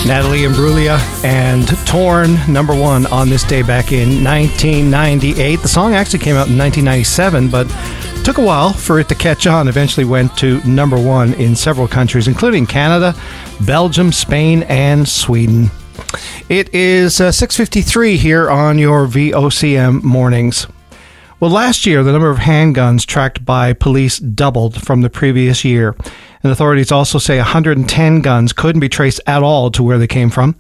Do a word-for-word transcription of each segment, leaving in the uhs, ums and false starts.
Natalie Imbruglia and Torn, number one on this day back in nineteen ninety-eight. The song actually came out in nineteen ninety-seven, but took a while for it to catch on. Eventually went to number one in several countries, including Canada, Belgium, Spain, and Sweden. It is uh, six fifty-three here on your V O C M mornings. Well, last year, the number of handguns tracked by police doubled from the previous year. And authorities also say one hundred ten guns couldn't be traced at all to where they came from.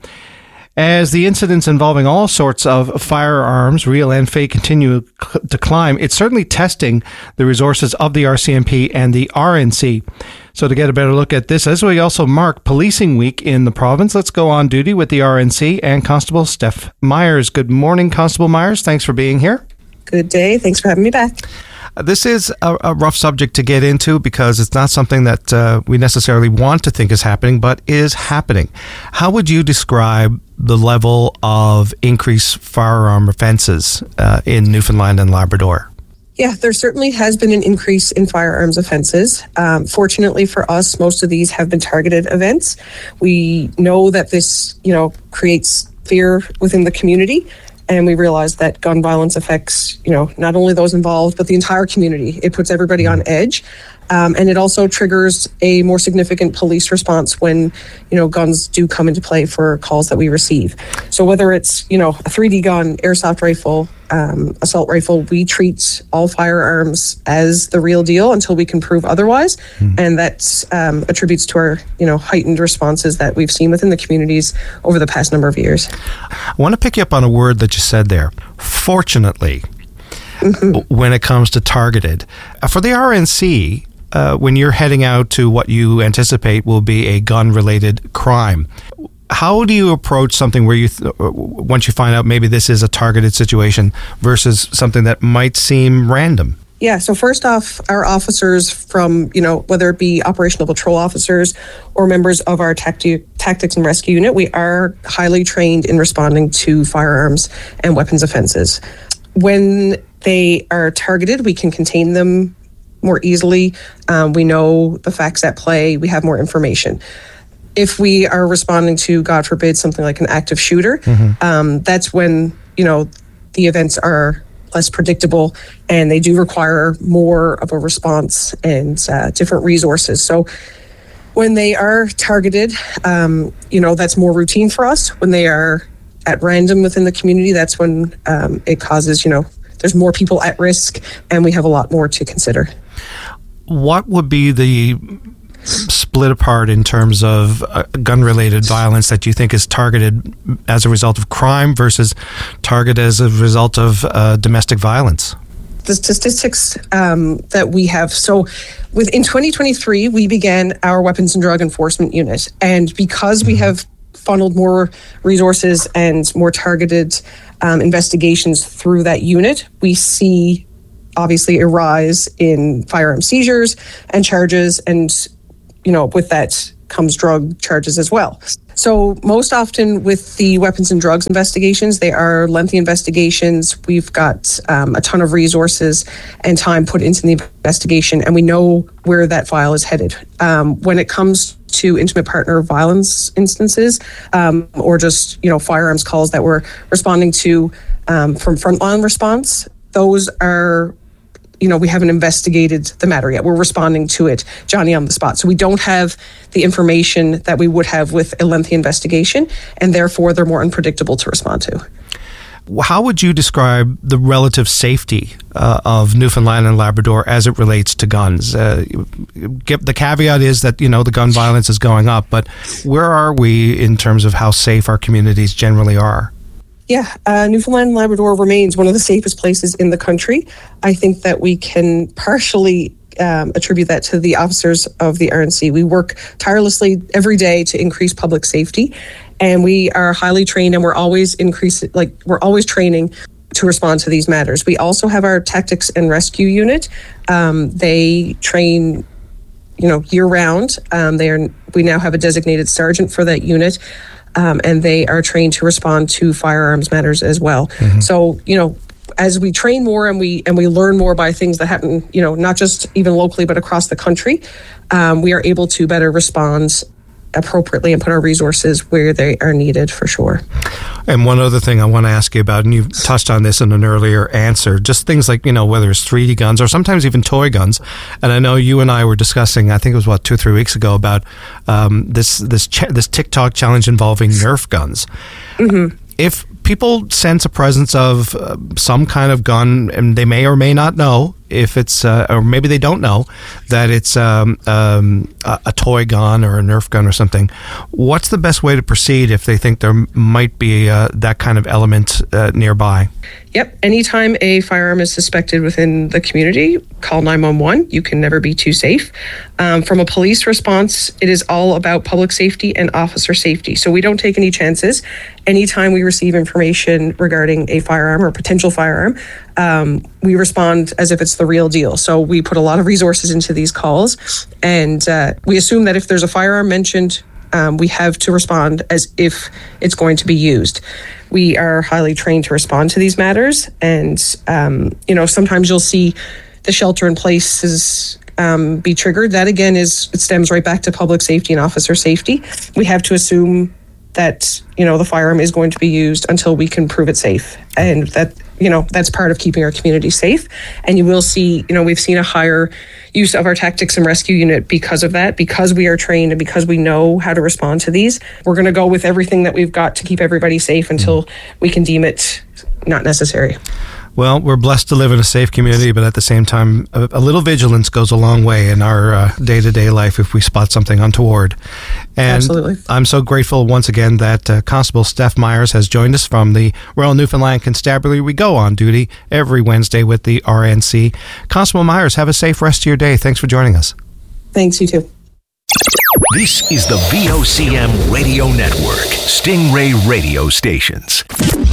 As the incidents involving all sorts of firearms, real and fake, continue to climb, it's certainly testing the resources of the R C M P and the R N C. So to get a better look at this, as we also mark Policing Week in the province, let's go on duty with the R N C and Constable Steph Myers. Good morning, Constable Myers. Thanks for being here. Good day. Thanks for having me back. This is a, a rough subject to get into because it's not something that uh, we necessarily want to think is happening, but is happening. How would you describe the level of increased firearm offenses uh, in Newfoundland and Labrador? Yeah, there certainly has been an increase in firearms offenses. Um, fortunately for us, most of these have been targeted events. We know that this, you know, creates fear within the community. And we realize that gun violence affects, you know, not only those involved, but the entire community. It puts everybody on edge. Um, and it also triggers a more significant police response when, you know, guns do come into play for calls that we receive. So whether it's, you know, a three D gun, airsoft rifle, um, assault rifle, we treat all firearms as the real deal until we can prove otherwise. Mm. And that um, attributes to our, you know, heightened responses that we've seen within the communities over the past number of years. I want to pick you up on a word that you said there. Fortunately, mm-hmm. when it comes to targeted. For the R N C, Uh, when you're heading out to what you anticipate will be a gun-related crime, how do you approach something where you, th- once you find out maybe this is a targeted situation versus something that might seem random? Yeah, so first off, our officers from, you know, whether it be operational patrol officers or members of our tacti- tactics and rescue unit, we are highly trained in responding to firearms and weapons offenses. When they are targeted, we can contain them more easily. Um, we know the facts at play. We have more information. If we are responding to, God forbid, something like an active shooter, mm-hmm. um, that's when, you know, the events are less predictable and they do require more of a response and uh, different resources. So when they are targeted, um, you know, that's more routine for us. When they are at random within the community, that's when um, it causes, you know, there's more people at risk and we have a lot more to consider. What would be the split apart in terms of uh, gun-related violence that you think is targeted as a result of crime versus targeted as a result of uh, domestic violence? The statistics um, that we have. So within twenty twenty-three, we began our Weapons and Drug Enforcement Unit. And because we have funneled more resources and more targeted um, investigations through that unit, we see obviously a rise in firearm seizures and charges, and you know, with that comes drug charges as well. So most often with the weapons and drugs investigations, they are lengthy investigations. We've got um, a ton of resources and time put into the investigation, and we know where that file is headed. Um, when it comes to intimate partner violence instances, um, or just, you know, firearms calls that we're responding to um, from frontline response, those are, you know, we haven't investigated the matter yet. We're responding to it, Johnny on the spot. So we don't have the information that we would have with a lengthy investigation, and therefore they're more unpredictable to respond to. How would you describe the relative safety uh, of Newfoundland and Labrador as it relates to guns? Uh, the caveat is that, you know, the gun violence is going up, but where are we in terms of how safe our communities generally are? Yeah, uh, Newfoundland and Labrador remains one of the safest places in the country. I think that we can partially um, attribute that to the officers of the R N C. We work tirelessly every day to increase public safety, and we are highly trained, and we're always increasing, like we're always training to respond to these matters. We also have our tactics and rescue unit. Um, they train, you know, year round. Um, they are. We now have a designated sergeant for that unit. Um, and they are trained to respond to firearms matters as well. Mm-hmm. So, you know, as we train more and we and we learn more by things that happen, you know, not just even locally, but across the country, um, we are able to better respond appropriately and put our resources where they are needed for sure. And one other thing I want to ask you about, and you touched on this in an earlier answer, just things like, you know, whether it's three D guns or sometimes even toy guns. And I know you and I were discussing, I think it was, what, two or three weeks ago, about um, this this ch- this TikTok challenge involving Nerf guns. Mm-hmm. If people sense a presence of uh, some kind of gun, and they may or may not know if it's, uh, or maybe they don't know that it's um, um, a, a toy gun or a Nerf gun or something, what's the best way to proceed if they think there might be uh, that kind of element uh, nearby? Yep. Anytime a firearm is suspected within the community, call nine one one. You can never be too safe. Um, from a police response, it is all about public safety and officer safety. So we don't take any chances. Anytime we receive information regarding a firearm or potential firearm, um, we respond as if it's the real deal. So we put a lot of resources into these calls, and uh, we assume that if there's a firearm mentioned, Um, we have to respond as if it's going to be used. We are highly trained to respond to these matters. And, um, you know, sometimes you'll see the shelter in places um, be triggered. That, again, is it stems right back to public safety and officer safety. We have to assume that, you know, the firearm is going to be used until we can prove it safe. And that, you know, that's part of keeping our community safe. And you will see, you know, we've seen a higher use of our tactics and rescue unit because of that, because we are trained and because we know how to respond to these. We're going to go with everything that we've got to keep everybody safe until we can deem it not necessary. Well, we're blessed to live in a safe community, but at the same time, a, a little vigilance goes a long way in our uh, day-to-day life if we spot something untoward. And absolutely. I'm so grateful once again that uh, Constable Steph Myers has joined us from the Royal Newfoundland Constabulary. We go on duty every Wednesday with the R N C. Constable Myers, have a safe rest of your day. Thanks for joining us. Thanks, you too. This is the V O C M Radio Network, Stingray Radio Stations.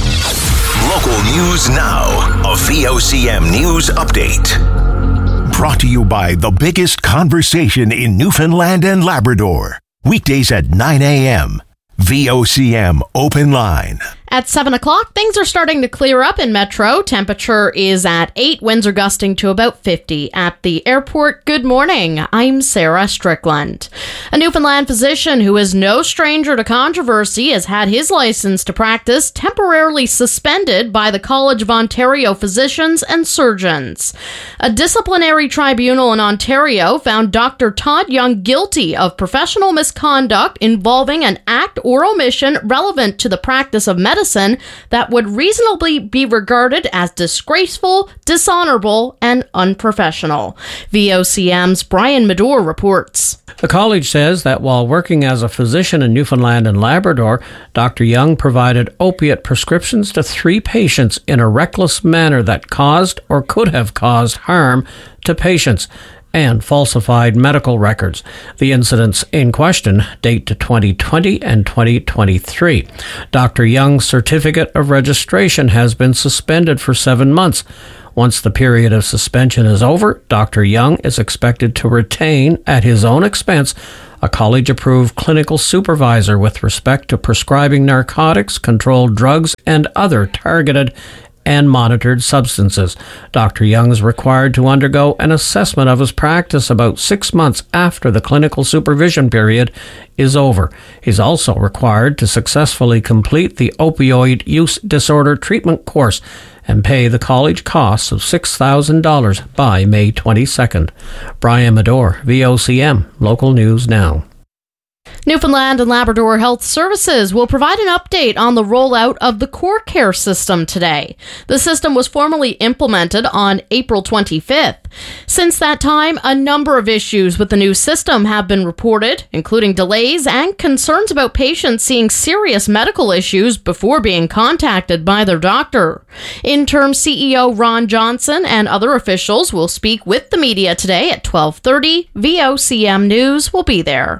Local news now, a V O C M News Update. Brought to you by the biggest conversation in Newfoundland and Labrador. Weekdays at nine a.m. V O C M Open Line. At seven o'clock, things are starting to clear up in Metro. Temperature is at eight, winds are gusting to about fifty. At the airport, good morning. I'm Sarah Strickland. A Newfoundland physician who is no stranger to controversy has had his license to practice temporarily suspended by the College of Ontario Physicians and Surgeons. A disciplinary tribunal in Ontario found Doctor Todd Young guilty of professional misconduct involving an act or omission relevant to the practice of medicine medicine that would reasonably be regarded as disgraceful, dishonorable, and unprofessional. V O C M's Brian Medore reports. The college says that while working as a physician in Newfoundland and Labrador, Doctor Young provided opiate prescriptions to three patients in a reckless manner that caused or could have caused harm to patients, and falsified medical records. The incidents in question date to twenty twenty and twenty twenty-three. Doctor Young's certificate of registration has been suspended for seven months. Once the period of suspension is over, Doctor Young is expected to retain, at his own expense, a college-approved clinical supervisor with respect to prescribing narcotics, controlled drugs, and other targeted and monitored substances. Doctor Young is required to undergo an assessment of his practice about six months after the clinical supervision period is over. He's also required to successfully complete the opioid use disorder treatment course and pay the college costs of six thousand dollars by May twenty-second. Brian Medore, V O C M, Local News Now. Newfoundland and Labrador Health Services will provide an update on the rollout of the Core Care system today. The system was formally implemented on April twenty-fifth. Since that time, a number of issues with the new system have been reported, including delays and concerns about patients seeing serious medical issues before being contacted by their doctor. Interim C E O Ron Johnson and other officials will speak with the media today at twelve thirty. V O C M News will be there.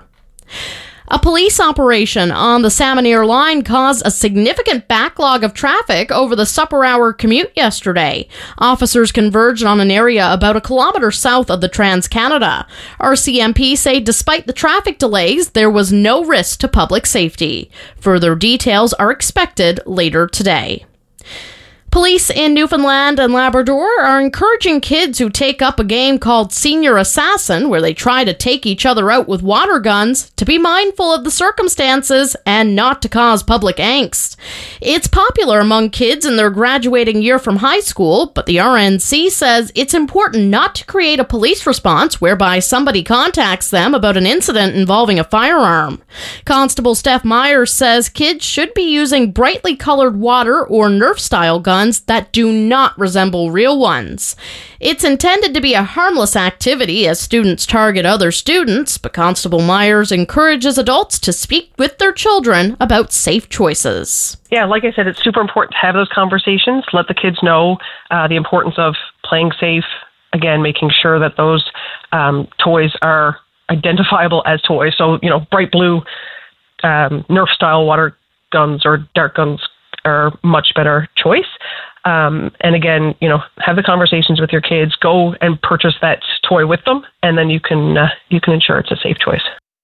A police operation on the Salmon-Ear line caused a significant backlog of traffic over the supper hour commute yesterday. Officers converged on an area about a kilometer south of the Trans-Canada. R C M P say despite the traffic delays, there was no risk to public safety. Further details are expected later today. Police in Newfoundland and Labrador are encouraging kids who take up a game called Senior Assassin, where they try to take each other out with water guns, to be mindful of the circumstances and not to cause public angst. It's popular among kids in their graduating year from high school, but the R N C says it's important not to create a police response whereby somebody contacts them about an incident involving a firearm. Constable Steph Myers says kids should be using brightly colored water or Nerf-style guns that do not resemble real ones. It's intended to be a harmless activity as students target other students, but Constable Myers encourages adults to speak with their children about safe choices. Yeah, like I said, it's super important to have those conversations, let the kids know uh, the importance of playing safe, again, making sure that those um, toys are identifiable as toys. So, you know, bright blue um, Nerf-style water guns or dart guns are much better choice. Um, and again, you know, have the conversations with your kids, go and purchase that toy with them, and then you can uh, you can ensure it's a safe choice.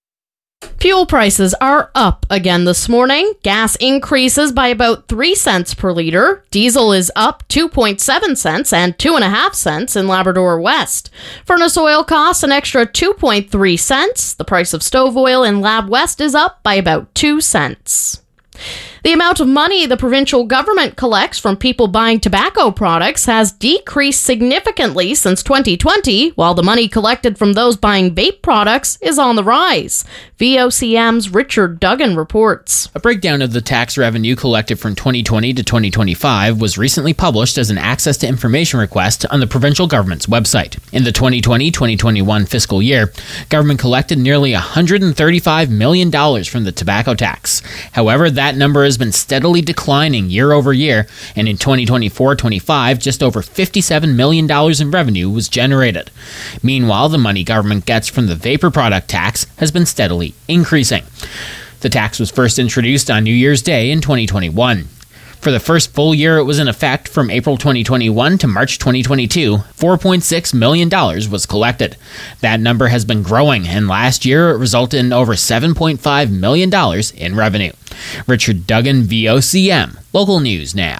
Fuel prices are up again this morning. Gas increases by about three cents per litre. Diesel is up two point seven cents and two point five cents in Labrador West. Furnace oil costs an extra two point three cents. The price of stove oil in Lab West is up by about two cents. The amount of money the provincial government collects from people buying tobacco products has decreased significantly since twenty twenty, while the money collected from those buying vape products is on the rise. V O C M's Richard Duggan reports. A breakdown of the tax revenue collected from twenty twenty to twenty twenty-five was recently published as an access to information request on the provincial government's website. In the twenty twenty to twenty twenty-one fiscal year, government collected nearly one hundred thirty-five million dollars from the tobacco tax. However, that number is has been steadily declining year over year, and in twenty twenty-four twenty-five, just over fifty-seven million dollars in revenue was generated. Meanwhile, the money government gets from the vapor product tax has been steadily increasing. The tax was first introduced on New Year's Day in twenty twenty-one. For the first full year it was in effect from April twenty twenty-one to March twenty twenty-two, four point six million dollars was collected. That number has been growing, and last year it resulted in over seven point five million dollars in revenue. Richard Duggan, V O C M, Local News Now.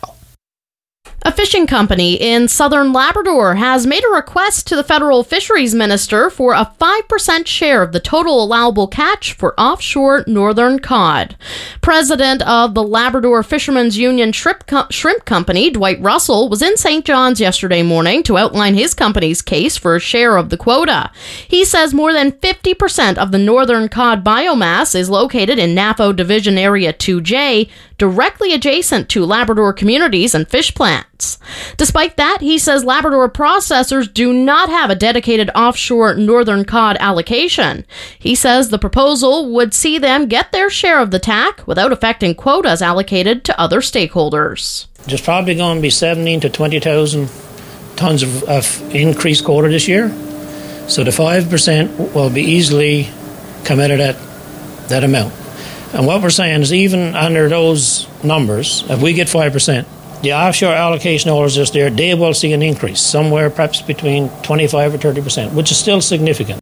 A fishing company in southern Labrador has made a request to the federal fisheries minister for a five percent share of the total allowable catch for offshore northern cod. President of the Labrador Fishermen's Union Shrimp, Co- Shrimp Company, Dwight Russell, was in Saint John's yesterday morning to outline his company's case for a share of the quota. He says more than fifty percent of the northern cod biomass is located in N A F O Division Area two J, directly adjacent to Labrador communities and fish plants. Despite that, he says Labrador processors do not have a dedicated offshore northern cod allocation. He says the proposal would see them get their share of the T A C without affecting quotas allocated to other stakeholders. There's probably going to be seventeen to twenty thousand tons of, of increased quota this year. So the five percent will be easily come out of that, that amount. And what we're saying is even under those numbers, if we get five percent, the offshore allocation holders just there, they will see an increase, somewhere perhaps between twenty-five or thirty percent, which is still significant.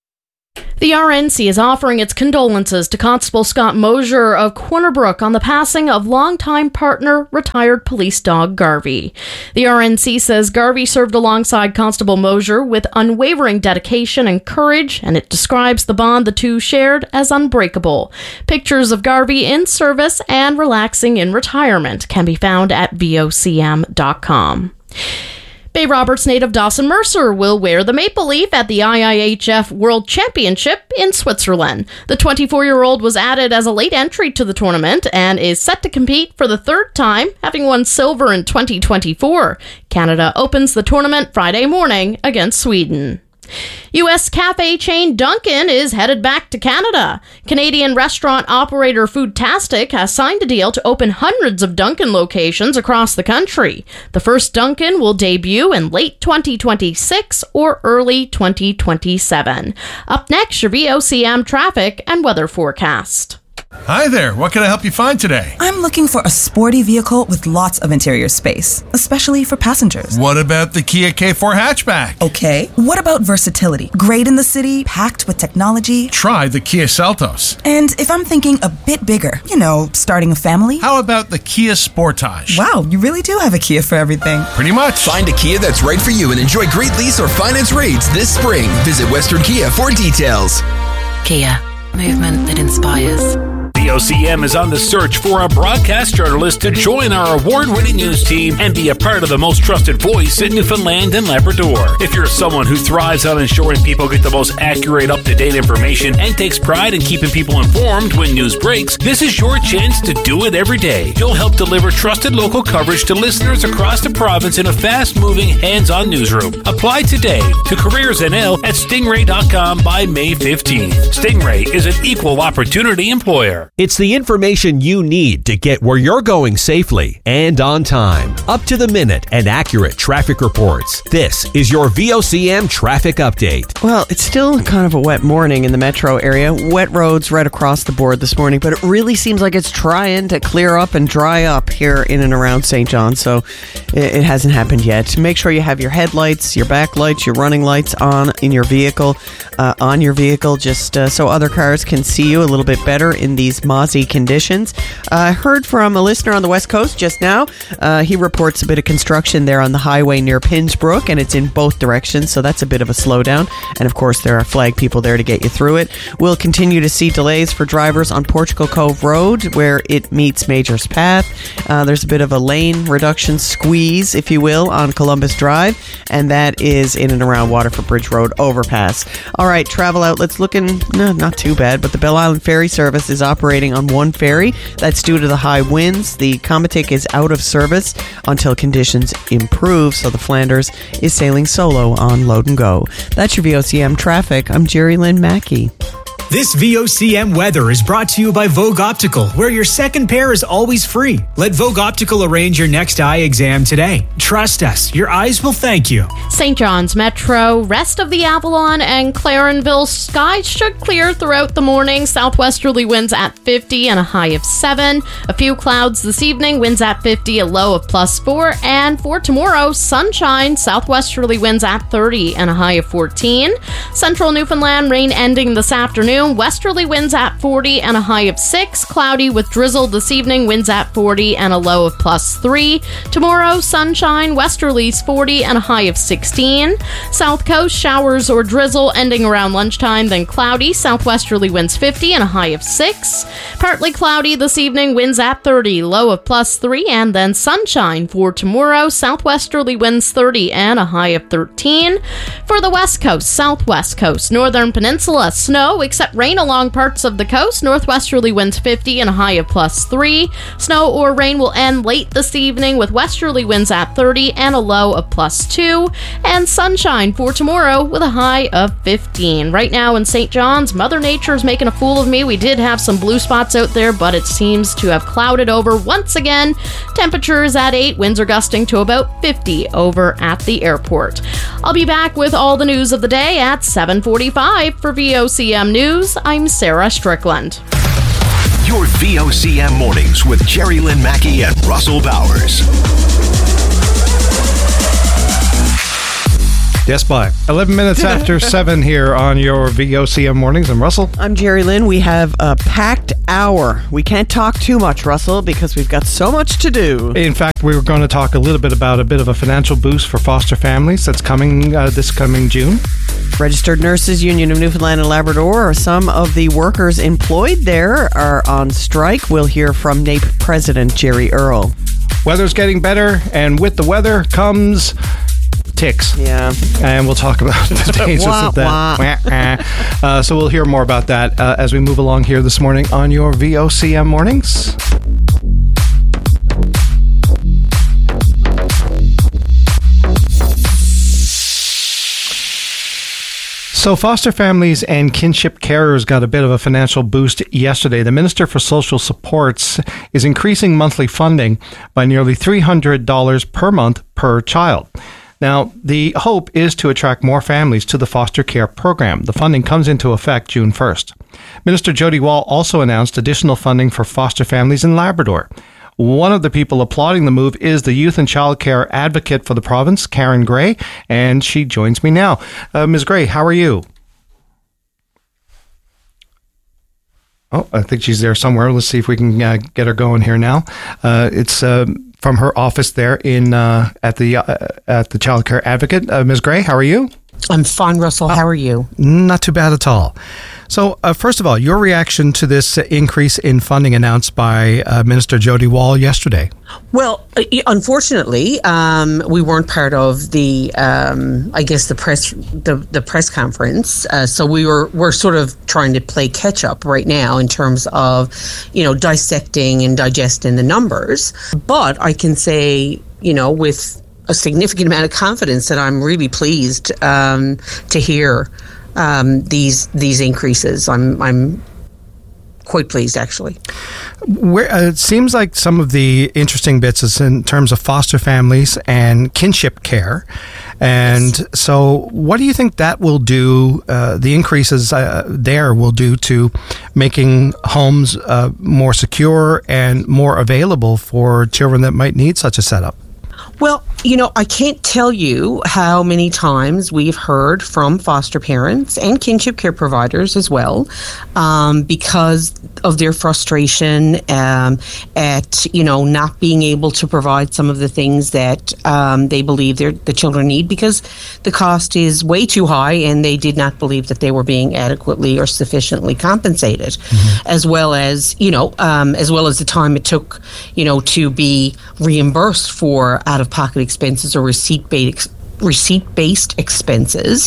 The R N C is offering its condolences to Constable Scott Mosier of Corner Brook on the passing of longtime partner, retired police dog Garvey. The R N C says Garvey served alongside Constable Mosier with unwavering dedication and courage, and it describes the bond the two shared as unbreakable. Pictures of Garvey in service and relaxing in retirement can be found at V O C M dot com. Bay Roberts native Dawson Mercer will wear the maple leaf at the I I H F World Championship in Switzerland. The twenty-four-year-old was added as a late entry to the tournament and is set to compete for the third time, having won silver in twenty twenty-four. Canada opens the tournament Friday morning against Sweden. U S cafe chain Dunkin' is headed back to Canada. Canadian restaurant operator Foodtastic has signed a deal to open hundreds of Dunkin' locations across the country. The first Dunkin' will debut in late twenty twenty-six or early twenty twenty-seven. Up next, your V O C M traffic and weather forecast. Hi there, what can I help you find today? I'm looking for a sporty vehicle with lots of interior space, especially for passengers. What about the Kia K four hatchback? Okay. What about versatility? Great in the city, packed with technology. Try the Kia Seltos. And if I'm thinking a bit bigger, you know, starting a family? How about the Kia Sportage? Wow, you really do have a Kia for everything. Pretty much. Find a Kia that's right for you and enjoy great lease or finance rates this spring. Visit Western Kia for details. Kia, movement that inspires. V O C M is on the search for a broadcast journalist to join our award-winning news team and be a part of the most trusted voice in Newfoundland and Labrador. If you're someone who thrives on ensuring people get the most accurate, up-to-date information and takes pride in keeping people informed when news breaks, this is your chance to do it every day. You'll help deliver trusted local coverage to listeners across the province in a fast-moving, hands-on newsroom. Apply today to Careers N L at stingray dot com by May fifteenth. Stingray is an equal opportunity employer. It's the information you need to get where you're going safely and on time. Up to the minute and accurate traffic reports. This is your V O C M traffic update. Well, it's still kind of a wet morning in the metro area. Wet roads right across the board this morning, but it really seems like it's trying to clear up and dry up here in and around Saint John, so it hasn't happened yet. Make sure you have your headlights, your back lights, your running lights on in your vehicle, uh, on your vehicle, just uh, so other cars can see you a little bit better in these mozzie conditions. Uh, I heard from a listener on the West Coast just now. Uh, he reports a bit of construction there on the highway near Pinsbrook, and it's in both directions, so that's a bit of a slowdown. And of course, there are flag people there to get you through it. We'll continue to see delays for drivers on Portugal Cove Road, where it meets Major's Path. Uh, there's a bit of a lane reduction squeeze, if you will, on Columbus Drive, and that is in and around Waterford Bridge Road overpass. All right, travel outlets looking no, not too bad, but the Bell Island Ferry service is operating on one ferry. That's due to the high winds. The Comatic is out of service until conditions improve, so the Flanders is sailing solo on Load and Go. That's your V O C M traffic. I'm Jerry Lynn Mackey. This V O C M weather is brought to you by Vogue Optical, where your second pair is always free. Let Vogue Optical arrange your next eye exam today. Trust us, your eyes will thank you. Saint John's Metro, rest of the Avalon and Clarenville skies should clear throughout the morning. Southwesterly winds at fifty and a high of seven. A few clouds this evening, winds at fifty, a low of plus four. And for tomorrow, sunshine, southwesterly winds at thirty and a high of fourteen. Central Newfoundland, rain ending this afternoon. Westerly winds at forty and a high of six. Cloudy with drizzle this evening, winds at forty and a low of plus three. Tomorrow, sunshine, westerlies forty and a high of sixteen. South Coast, showers or drizzle ending around lunchtime, then cloudy. Southwesterly winds fifty and a high of six. Partly cloudy this evening, winds at thirty, low of plus three, and then sunshine for tomorrow. Southwesterly winds thirty and a high of thirteen. For the West Coast, Southwest Coast, Northern Peninsula, snow, except rain along parts of the coast. Northwesterly winds fifty and a high of plus three. Snow or rain will end late this evening with westerly winds at thirty and a low of plus two. And sunshine for tomorrow with a high of fifteen. Right now in Saint John's, Mother Nature's making a fool of me. We did have some blue spots out there, but it seems to have clouded over once again. Temperatures at eight, winds are gusting to about fifty over at the airport. I'll be back with all the news of the day at seven forty-five. For V O C M News, I'm Sarah Strickland. Your V O C M mornings with Jerry Lynn Mackey and Russell Bowers. Yes, bye. eleven minutes after seven here on your V O C M mornings. I'm Russell. I'm Jerry Lynn. We have a packed hour. We can't talk too much, Russell, because we've got so much to do. In fact, we were going to talk a little bit about a bit of a financial boost for foster families that's coming uh, this coming June. Registered Nurses Union of Newfoundland and Labrador, some of the workers employed there are on strike. We'll hear from N A P E President Jerry Earle. Weather's getting better, and with the weather comes ticks. Yeah. And we'll talk about the dangers wah, of that. uh, so we'll hear more about that uh, as we move along here this morning on your V O C M mornings. So foster families and kinship carers got a bit of a financial boost yesterday. The Minister for Social Supports is increasing monthly funding by nearly three hundred dollars per month per child. Now, the hope is to attract more families to the foster care program. The funding comes into effect June first. Minister Jody Wall also announced additional funding for foster families in Labrador. One of the people applauding the move is the youth and child care advocate for the province, Karen Gray, and she joins me now. Uh, Miz Gray, how are you? Oh, I think she's there somewhere. Let's see if we can uh, get her going here now. Uh, it's uh, from her office there in uh, at the uh, at the Child Care Advocate. Uh, Miz Gray, how are you? I'm fine, Russell. How are you? Not too bad at all. So, uh, first of all, your reaction to this increase in funding announced by uh, Minister Jody Wall yesterday? Well, unfortunately, um, we weren't part of the, um, I guess, the press the, the press conference. Uh, so we were we're sort of trying to play catch up right now in terms of, you know, dissecting and digesting the numbers. But I can say, you know, with a significant amount of confidence that I'm really pleased um, to hear um, these these increases. I'm I'm quite pleased, actually. Where, uh, it seems like some of the interesting bits is in terms of foster families and kinship care. And yes. So what do you think that will do, uh, the increases uh, there will do to making homes uh, more secure and more available for children that might need such a setup? Well, you know, I can't tell you how many times we've heard from foster parents and kinship care providers as well, um, because of their frustration um, at, you know, not being able to provide some of the things that um, they believe their, the children need because the cost is way too high and they did not believe that they were being adequately or sufficiently compensated, mm-hmm. as well as, you know, um, as well as the time it took, you know, to be reimbursed for out-of-pocket expenses or receipt-based receipt-based expenses.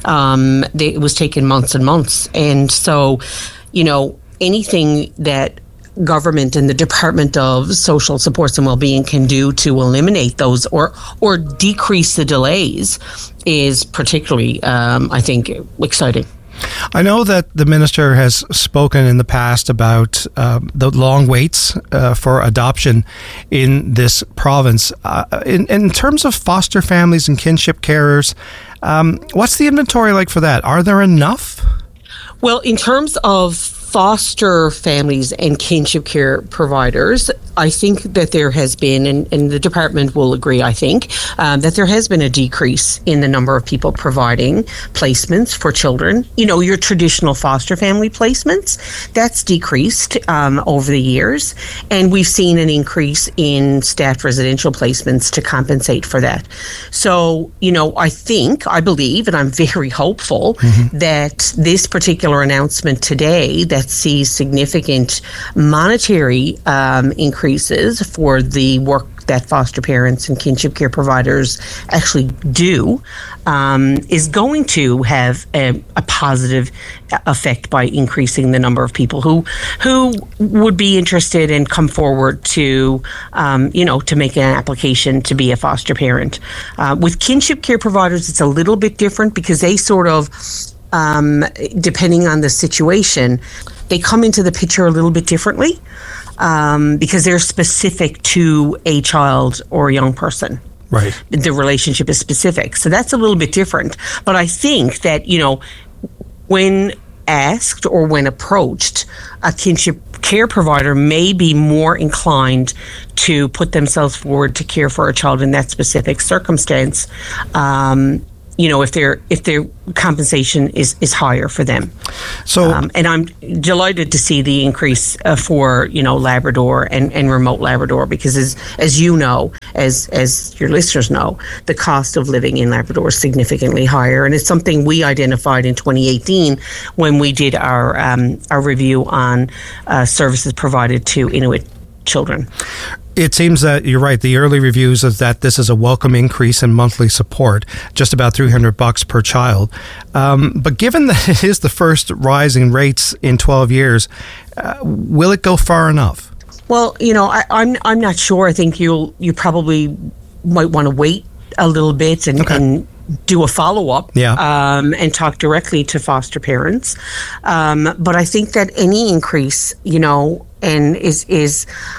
Um, they, it was taking months and months, and so, you know, anything that government and the Department of Social Supports and Wellbeing can do to eliminate those or or decrease the delays is particularly, um, I think, exciting. I know that the minister has spoken in the past about uh, the long waits uh, for adoption in this province. Uh, in, in terms of foster families and kinship carers, um, what's the inventory like for that? Are there enough? Well, in terms of foster families and kinship care providers, I think that there has been, and, and the department will agree, I think, um, that there has been a decrease in the number of people providing placements for children. You know, your traditional foster family placements, that's decreased um, over the years. And we've seen an increase in staffed residential placements to compensate for that. So, you know, I think, I believe, and I'm very hopeful mm-hmm. that this particular announcement today that sees significant monetary um, increases for the work that foster parents and kinship care providers actually do um, is going to have a, a positive effect by increasing the number of people who who would be interested and come forward to um, you know to make an application to be a foster parent. Uh, with kinship care providers, it's a little bit different because they sort of um, depending on the situation, they come into the picture a little bit differently um, because they're specific to a child or a young person. Right. The relationship is specific. So that's a little bit different. But I think that, you know, when asked or when approached, a kinship care provider may be more inclined to put themselves forward to care for a child in that specific circumstance. Um, you know, if their if their compensation is, is higher for them. So, um, and I'm delighted to see the increase uh, for, you know, Labrador and, and remote Labrador, because as as you know, as as your listeners know, the cost of living in Labrador is significantly higher, and it's something we identified in twenty eighteen when we did our um, our review on uh, services provided to Inuit children. It seems that you're right. The early reviews is that this is a welcome increase in monthly support, just about three hundred bucks per child. Um, but given that it is the first rise in rates in twelve years, uh, will it go far enough? Well, you know, I, I'm I'm not sure. I think you'll you probably might want to wait a little bit and, okay. and do a follow-up yeah. um, and talk directly to foster parents. Um, but I think that any increase, you know, and is is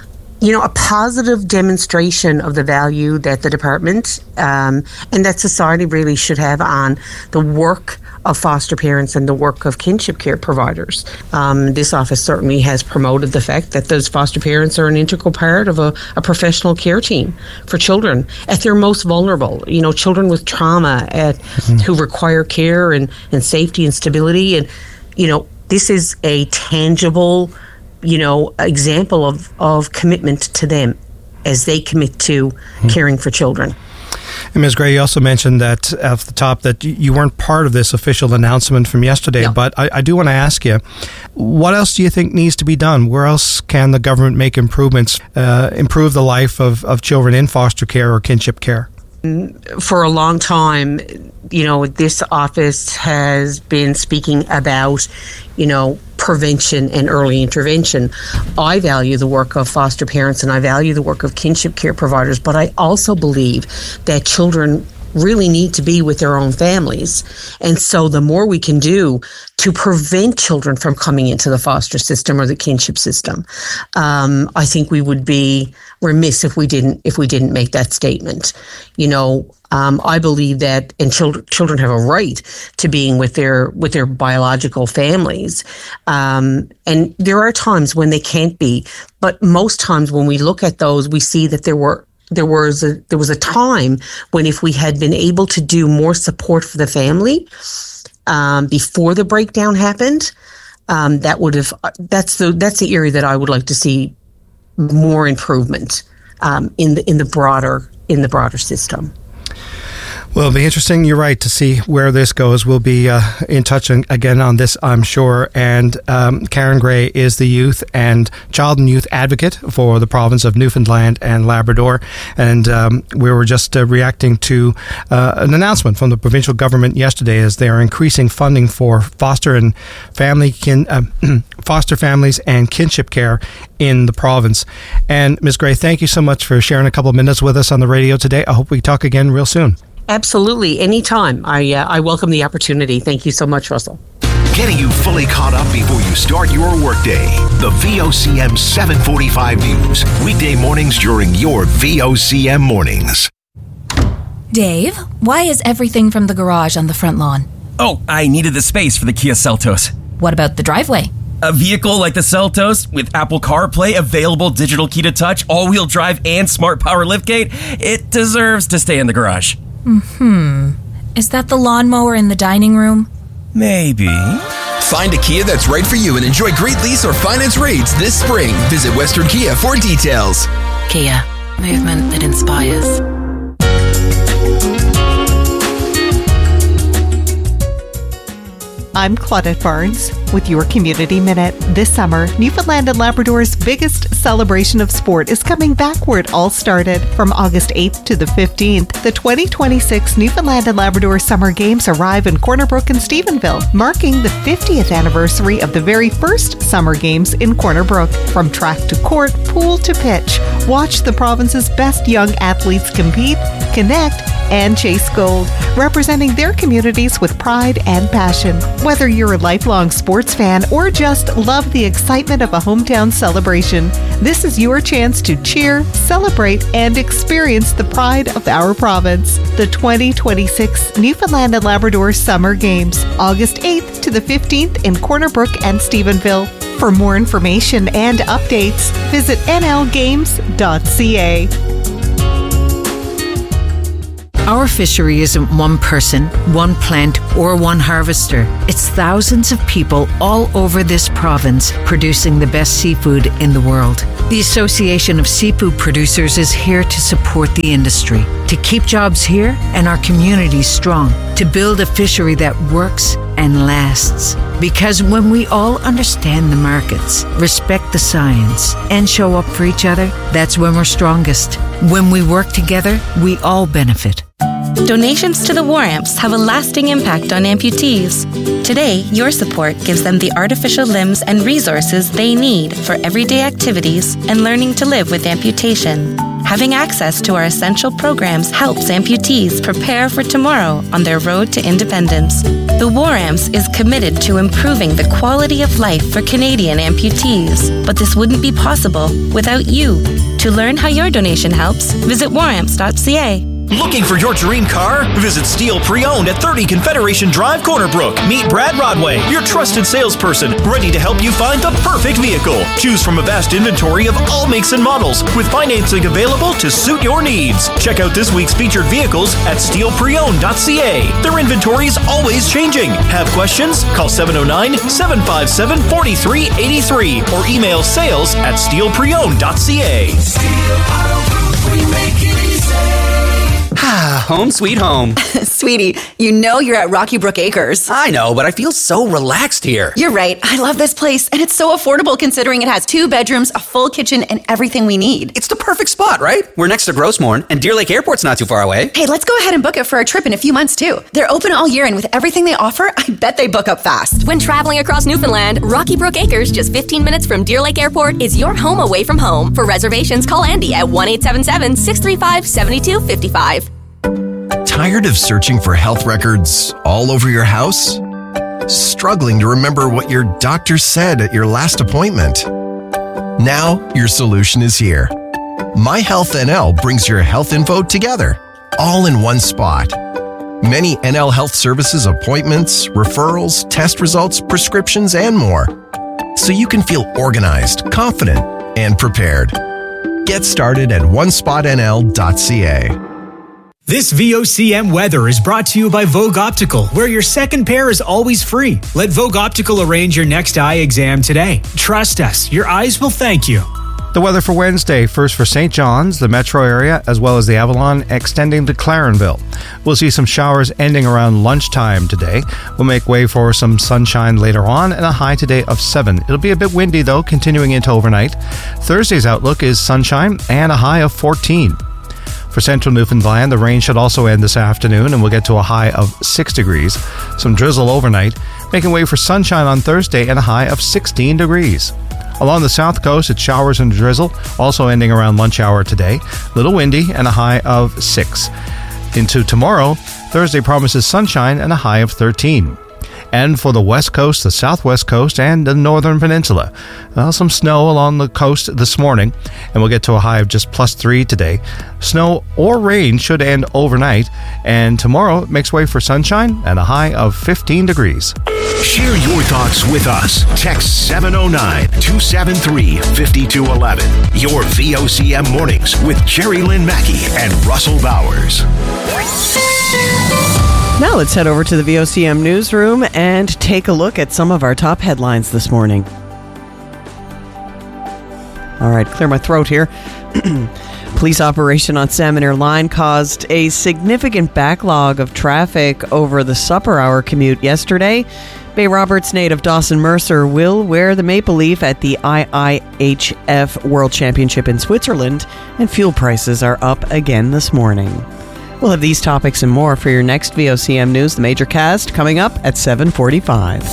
you know, a positive demonstration of the value that the department um, and that society really should have on the work of foster parents and the work of kinship care providers. Um, this office certainly has promoted the fact that those foster parents are an integral part of a, a professional care team for children at their most vulnerable. You know, children with trauma at mm-hmm. who require care and, and safety and stability. And, you know, this is a tangible, you know, example of, of commitment to them as they commit to mm-hmm. caring for children. And Miz Gray, you also mentioned that at the top that you weren't part of this official announcement from yesterday, no. but I, I do want to ask you, what else do you think needs to be done? Where else can the government make improvements, uh, improve the life of, of children in foster care or kinship care? For a long time, you know, this office has been speaking about, you know, prevention and early intervention. I value the work of foster parents and I value the work of kinship care providers, but I also believe that children really need to be with their own families. And so the more we can do to prevent children from coming into the foster system or the kinship system, um, I think we would be remiss if we didn't if we didn't make that statement. You know, um, I believe that, and children children have a right to being with their with their biological families. Um, and there are times when they can't be, but most times when we look at those, we see that there were There was a there was a time when if we had been able to do more support for the family um, before the breakdown happened, um, that would have that's the that's the area that I would like to see more improvement um, in the in the broader in the broader system. Well, it'll be interesting. You're right to see where this goes. We'll be uh, in touch again on this, I'm sure. And um, Karen Gray is the youth and child and youth advocate for the province of Newfoundland and Labrador. And um, we were just uh, reacting to uh, an announcement from the provincial government yesterday as they are increasing funding for foster and family kin, uh, foster families and kinship care in the province. And Miz Gray, thank you so much for sharing a couple of minutes with us on the radio today. I hope we talk again real soon. Absolutely. Anytime. I uh, I welcome the opportunity. Thank you so much, Russell. Getting you fully caught up before you start your workday. The V O C M seven forty-five News. Weekday mornings during your V O C M mornings. Dave, why is everything from the garage on the front lawn? Oh, I needed the space for the Kia Seltos. What about the driveway? A vehicle like the Seltos with Apple CarPlay, available digital key to touch, all-wheel drive, and smart power liftgate, it deserves to stay in the garage. Hmm. Is that the lawnmower in the dining room? Maybe. Find a Kia that's right for you and enjoy great lease or finance rates this spring. Visit Western Kia for details. Kia. Movement that inspires. I'm Claudette Barnes with your Community Minute. This summer, Newfoundland and Labrador's biggest celebration of sport is coming back where it all started. From August eighth to the fifteenth, the twenty twenty-six Newfoundland and Labrador Summer Games arrive in Corner Brook and Stephenville, marking the fiftieth anniversary of the very first Summer Games in Corner Brook. From track to court, pool to pitch, watch the province's best young athletes compete, connect, and chase gold, representing their communities with pride and passion. Whether you're a lifelong sports fan or just love the excitement of a hometown celebration, this is your chance to cheer, celebrate, and experience the pride of our province. The twenty twenty-six Newfoundland and Labrador Summer Games, August eighth to the fifteenth in Corner Brook and Stephenville. For more information and updates, visit n l games dot c a. Our fishery isn't one person, one plant, or one harvester. It's thousands of people all over this province producing the best seafood in the world. The Association of Seafood Producers is here to support the industry, to keep jobs here and our communities strong, to build a fishery that works and lasts. Because when we all understand the markets, respect the science, and show up for each other, that's when we're strongest. When we work together, we all benefit. Donations to the War Amps have a lasting impact on amputees. Today, your support gives them the artificial limbs and resources they need for everyday activities and learning to live with amputation. Having access to our essential programs helps amputees prepare for tomorrow on their road to independence. The War Amps is committed to improving the quality of life for Canadian amputees, but this wouldn't be possible without you. To learn how your donation helps, visit war amps dot c a. Looking for your dream car? Visit Steel Pre-Owned at thirty Confederation Drive, Corner Brook. Meet Brad Rodway, your trusted salesperson, ready to help you find the perfect vehicle. Choose from a vast inventory of all makes and models, with financing available to suit your needs. Check out this week's featured vehicles at steel pre owned dot c a. Their inventory is always changing. Have questions? Call seven oh nine, seven five seven, four three eight three or email sales at steel pre owned dot c a. Steel Auto Group, we make it easy. Ah, home sweet home. Sweetie, you know you're at Rocky Brook Acres. I know, but I feel so relaxed here. You're right. I love this place, and it's so affordable considering it has two bedrooms, a full kitchen, and everything we need. It's the perfect spot, right? We're next to Grossmorn, and Deer Lake Airport's not too far away. Hey, let's go ahead and book it for a trip in a few months, too. They're open all year, and with everything they offer, I bet they book up fast. When traveling across Newfoundland, Rocky Brook Acres, just fifteen minutes from Deer Lake Airport, is your home away from home. For reservations, call Andy at one eight seven seven, six three five, seven two five five. Tired of searching for health records all over your house? Struggling to remember what your doctor said at your last appointment? Now your solution is here. MyHealthNL brings your health info together, all in one spot. Many N L Health Services appointments, referrals, test results, prescriptions, and more. So you can feel organized, confident, and prepared. Get started at one spot n l dot c a. This V O C M weather is brought to you by Vogue Optical, where your second pair is always free. Let Vogue Optical arrange your next eye exam today. Trust us, your eyes will thank you. The weather for Wednesday, first for Saint John's, the metro area, as well as the Avalon, extending to Clarenville. We'll see some showers ending around lunchtime today. We'll make way for some sunshine later on and a high today of seven. It'll be a bit windy, though, continuing into overnight. Thursday's outlook is sunshine and a high of fourteen. For central Newfoundland, the rain should also end this afternoon, and we'll get to a high of six degrees. Some drizzle overnight, making way for sunshine on Thursday and a high of sixteen degrees. Along the south coast, it's showers and drizzle, also ending around lunch hour today. Little windy and a high of six. Into tomorrow, Thursday promises sunshine and a high of thirteen. And for the west coast, the southwest coast, and the northern peninsula, well, some snow along the coast this morning, and we'll get to a high of just plus three today. Snow or rain should end overnight, and tomorrow makes way for sunshine and a high of fifteen degrees. Share your thoughts with us. Text seven oh nine, two seven three, five two one one. Your V O C M Mornings with Jerry Lynn Mackey and Russell Bowers. Now let's head over to the V O C M newsroom and take a look at some of our top headlines this morning. All right, clear my throat here. Police operation on Salmon Line caused a significant backlog of traffic over the supper hour commute yesterday. Bay Roberts native Dawson Mercer will wear the maple leaf at the I I H F World Championship in Switzerland, and fuel prices are up again this morning. We'll have these topics and more for your next V O C M News, the Major Cast, coming up at seven forty-five.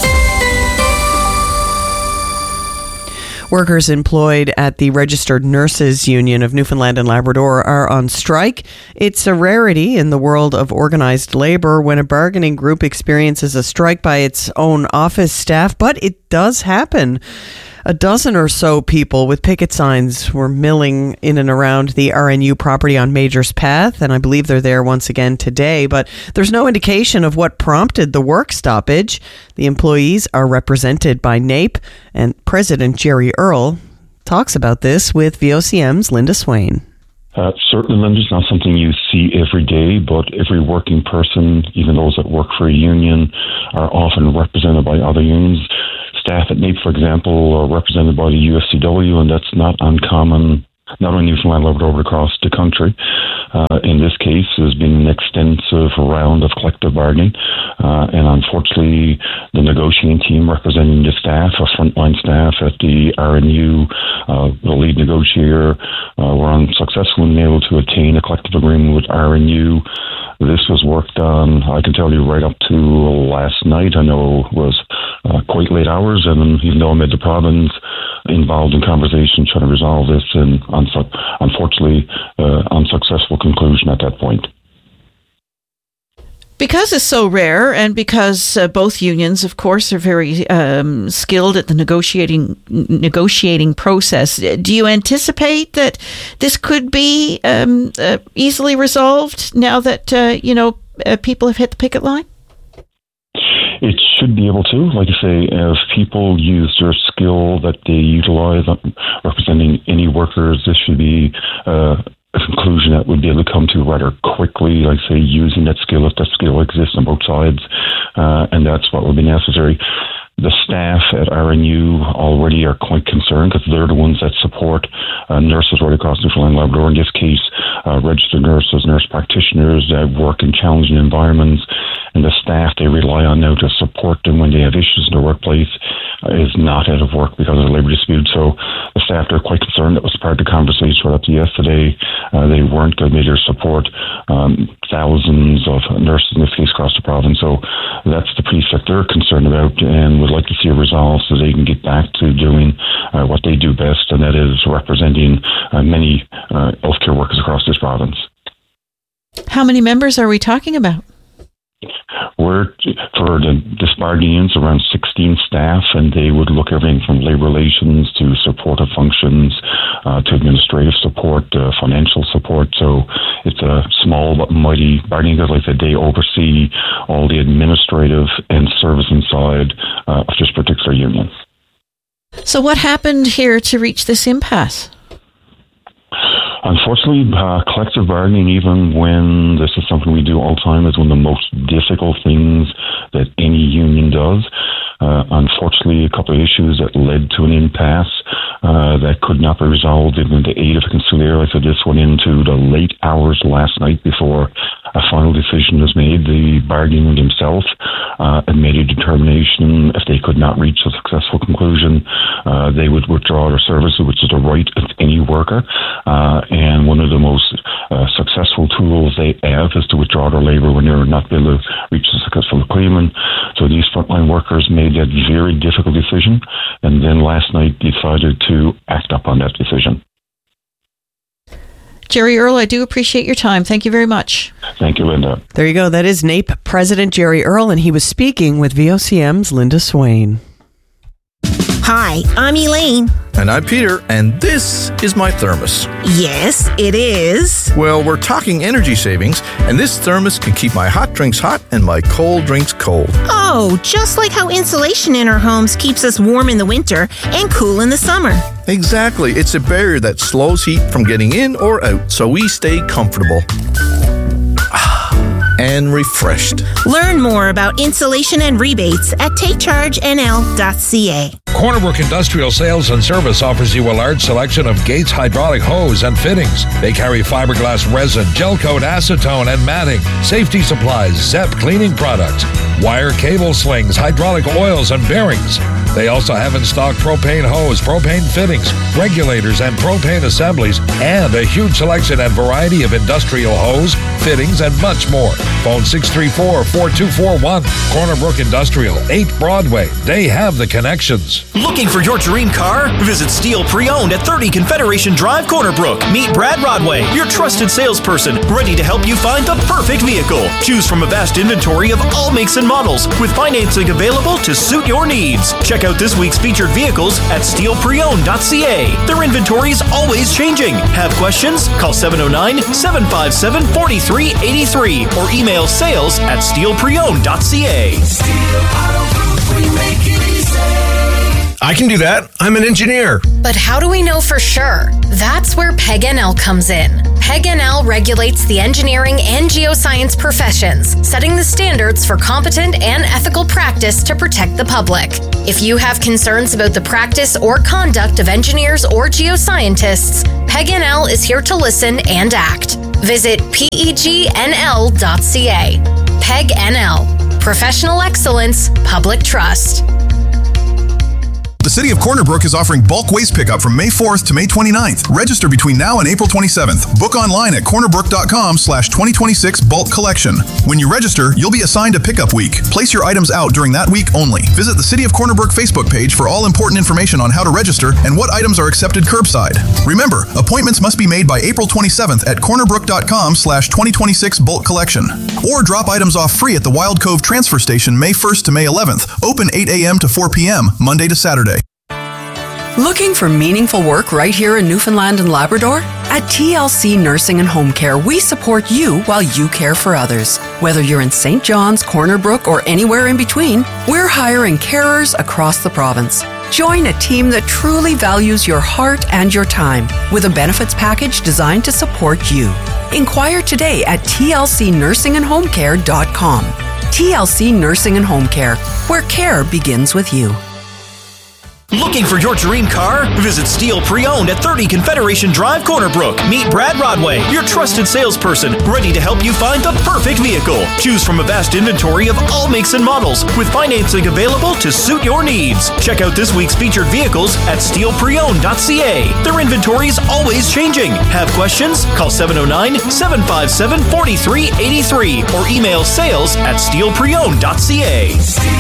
Workers employed at the Registered Nurses Union of Newfoundland and Labrador are on strike. It's a rarity in the world of organized labor when a bargaining group experiences a strike by its own office staff, but it does happen. A dozen or so people with picket signs were milling in and around the R N U property on Majors Path, and I believe they're there once again today, but there's no indication of what prompted the work stoppage. The employees are represented by NAPE, and President Jerry Earl talks about this with V O C M's Linda Swain. Uh, certainly, Linda, it's not something you see every day, but every working person, even those that work for a union, are often represented by other unions. Staff at NAPE, for example, are represented by the U F C W, and that's not uncommon, not only in Newfoundland, but across the country. Uh, in this case, there's been an extensive round of collective bargaining, uh, and unfortunately, the negotiating team representing the staff, or frontline staff at the R N U, uh, the lead negotiator, uh, were unsuccessful in being able to attain a collective agreement with R N U. This was worked on, I can tell you, right up to last night. I know it was uh, quite late hours, and even though I made the province involved in conversation trying to resolve this, and unf- unfortunately, uh, unsuccessful conclusion at that point. Because it's so rare, and because uh, both unions, of course, are very um, skilled at the negotiating negotiating process, do you anticipate that this could be um, uh, easily resolved now that uh, you know uh, people have hit the picket line? It should be able to. Like I say, if people use their skill that they utilize representing any workers, this should be uh, a conclusion that would be able to come to rather quickly, like say, using that skill if that skill exists on both sides, uh, and that's what would be necessary. The staff at R N U already are quite concerned because they're the ones that support uh, nurses right across Newfoundland and Labrador. In this case, uh, registered nurses, nurse practitioners that work in challenging environments, and the staff they rely on now to support them when they have issues in their workplace uh, is not out of work because of the labour dispute. So the staff are quite concerned. That was part of the conversation right up to yesterday. Uh, they weren't going to support um, thousands of nurses in this case across the province. So that's the piece that they're concerned about, and would like to see a resolve so they can get back to doing uh, what they do best, and that is representing uh, many uh, healthcare workers across this province. How many members are we talking about? We're, for the disbarred unions, around sixteen staff, and they would look everything from labour relations to supportive functions uh, to administrative support, uh, financial support. So it's a small but mighty bargaining because, like I said, they oversee all the administrative and servicing side uh, of this particular union. So what happened here to reach this impasse? Unfortunately, uh, collective bargaining, even when this is something we do all the time, is one of the most difficult things that any union does. Uh, unfortunately, a couple of issues that led to an impasse uh, that could not be resolved even with the aid of a conciliator. So this went into the late hours last night before a final decision was made. The bargaining themselves uh, had made a determination if they could not reach a successful conclusion, uh, they would withdraw their services, which is a right of any worker. Uh, and one of the most uh, successful tools they have is to withdraw their labour when they're not able to reach a successful agreement. So these frontline workers made that very difficult decision, and then last night decided to act upon that decision. Jerry Earl, I do appreciate your time. Thank you very much. Thank you, Linda. There you go. That is N A P E President Jerry Earl, and he was speaking with V O C M's Linda Swain. Hi, I'm Elaine. And I'm Peter, and this is my thermos. Yes, it is. Well, we're talking energy savings, and this thermos can keep my hot drinks hot and my cold drinks cold. Oh, just like how insulation in our homes keeps us warm in the winter and cool in the summer. Exactly. It's a barrier that slows heat from getting in or out, so we stay comfortable and refreshed. Learn more about insulation and rebates at take charge N L dot C A. Corner Brook Industrial Sales and Service offers you a large selection of Gates hydraulic hose and fittings. They carry fiberglass resin, gel coat, acetone, and matting, safety supplies, Zep cleaning products, wire cable slings, hydraulic oils, and bearings. They also have in stock propane hose, propane fittings, regulators, and propane assemblies, and a huge selection and variety of industrial hose, fittings, and much more. Phone six three four, four two four one. Corner Brook Industrial, eight Broadway. They have the connections. Looking for your dream car? Visit Steel Pre-Owned at thirty Confederation Drive, Corner Brook. Meet Brad Rodway, your trusted salesperson, ready to help you find the perfect vehicle. Choose from a vast inventory of all makes and models, with financing available to suit your needs. Check out this week's featured vehicles at steel pre owned dot c a. Their inventory is always changing. Have questions? Call seven oh nine, seven five seven, four three eight three or email sales at steel pre owned dot c a. I can do that. I'm an engineer. But how do we know for sure? That's where P E G N L comes in. P E G N L regulates the engineering and geoscience professions, setting the standards for competent and ethical practice to protect the public. If you have concerns about the practice or conduct of engineers or geoscientists, P E G N L is here to listen and act. Visit P E G N L dot c a. P E G N L. Professional excellence, public trust. The City of Corner Brook is offering bulk waste pickup from May fourth to May twenty-ninth. Register between now and April twenty-seventh. Book online at cornerbrook.com slash 2026 bulk collection. When you register, you'll be assigned a pickup week. Place your items out during that week only. Visit the City of Corner Brook Facebook page for all important information on how to register and what items are accepted curbside. Remember, appointments must be made by April twenty-seventh at cornerbrook.com slash 2026 bulk collection. Or drop items off free at the Wild Cove Transfer Station May first to May eleventh. Open eight a.m. to four p.m. Monday to Saturday. Looking for meaningful work right here in Newfoundland and Labrador? At T L C Nursing and Home Care, we support you while you care for others. Whether you're in Saint John's, Corner Brook, or anywhere in between, we're hiring carers across the province. Join a team that truly values your heart and your time with a benefits package designed to support you. Inquire today at T L C nursing and home care dot com. T L C Nursing and Home Care, where care begins with you. Looking for your dream car? Visit Steel Pre-Owned at thirty Confederation Drive, Corner Brook. Meet Brad Rodway, your trusted salesperson, ready to help you find the perfect vehicle. Choose from a vast inventory of all makes and models, with financing available to suit your needs. Check out this week's featured vehicles at steel pre owned dot c a. Their inventory is always changing. Have questions? Call seven oh nine, seven five seven, four three eight three or email sales at steel pre owned dot c a.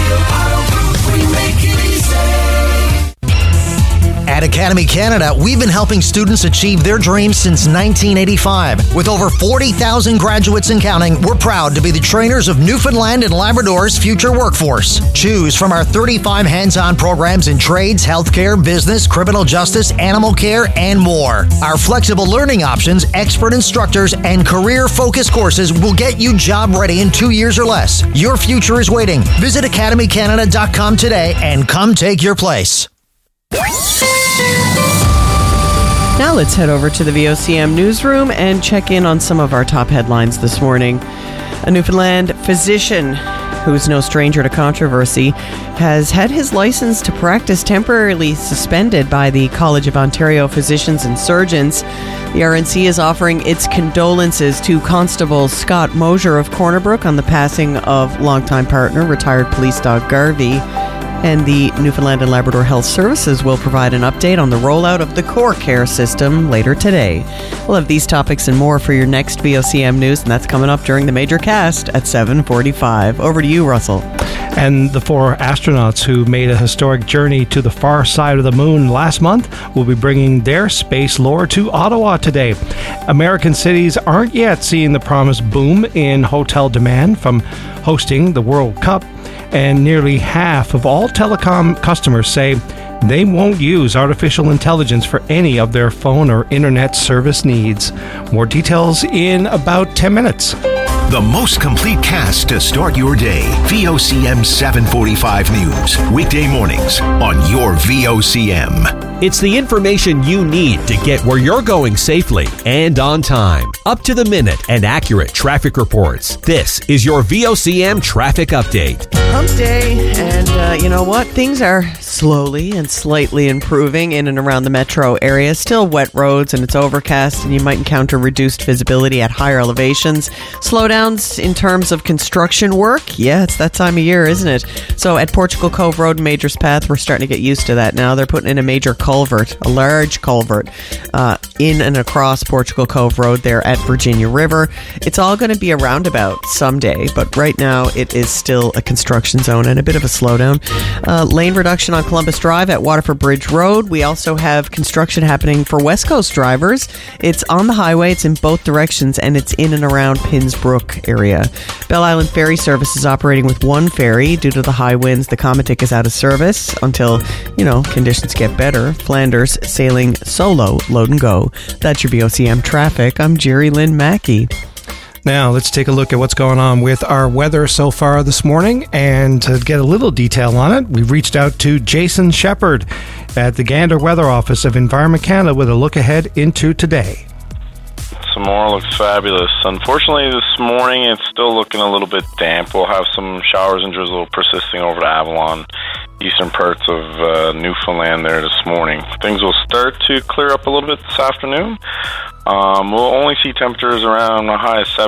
At Academy Canada, we've been helping students achieve their dreams since nineteen eighty-five. With over forty thousand graduates and counting, we're proud to be the trainers of Newfoundland and Labrador's future workforce. Choose from our thirty-five hands-on programs in trades, healthcare, business, criminal justice, animal care, and more. Our flexible learning options, expert instructors, and career-focused courses will get you job ready in two years or less. Your future is waiting. Visit academy canada dot com today and come take your place. Now let's head over to the V O C M newsroom and check in on some of our top headlines this morning. A Newfoundland physician, who is no stranger to controversy, has had his license to practice temporarily suspended by the College of Ontario Physicians and Surgeons. The R N C is offering its condolences to Constable Scott Mosier of Corner Brook on the passing of longtime partner, retired police dog Garvey. And the Newfoundland and Labrador Health Services will provide an update on the rollout of the Core Care system later today. We'll have these topics and more for your next V O C M news, and that's coming up during the Major Cast at seven forty-five. Over to you, Russell. And the four astronauts who made a historic journey to the far side of the moon last month will be bringing their space lore to Ottawa today. American cities aren't yet seeing the promised boom in hotel demand from hosting the World Cup, and nearly half of all telecom customers say they won't use artificial intelligence for any of their phone or internet service needs. More details in about ten minutes. The most complete cast to start your day. V O C M seven forty-five News. Weekday mornings on your V O C M. It's the information you need to get where you're going safely and on time. Up to the minute and accurate traffic reports. This is your V O C M traffic update. Hump day, and uh, you know what? Things are slowly and slightly improving in and around the metro area. Still wet roads and it's overcast, and you might encounter reduced visibility at higher elevations. Slowdowns in terms of construction work. Yeah, it's that time of year, isn't it? So at Portugal Cove Road and Majors Path, we're starting to get used to that now. They're putting in a major culvert, a large culvert, uh, in and across Portugal Cove Road there at Virginia River. It's all going to be a roundabout someday, but right now it is still a construction zone and a bit of a slowdown. Uh, lane reduction on Columbus Drive at Waterford Bridge Road. We also have construction happening for West Coast drivers. It's on the highway, it's in both directions, and it's in and around Pinsbrook area. Bell Island Ferry Service is operating with one ferry. Due to the high winds, the Cometic is out of service until, you know, conditions get better. Flanders sailing solo, load and go. That's your V O C M traffic. I'm Jerry Lynn Mackey. Now, let's take a look at what's going on with our weather so far this morning. And to get a little detail on it, we've reached out to Jason Shepard at the Gander Weather Office of Environment Canada with a look ahead into today. Tomorrow looks fabulous. Unfortunately, this morning it's still looking a little bit damp. We'll have some showers and drizzle persisting over the Avalon, eastern parts of uh, Newfoundland there this morning. Things will start to clear up a little bit this afternoon. Um, we'll only see temperatures around a high of seventy.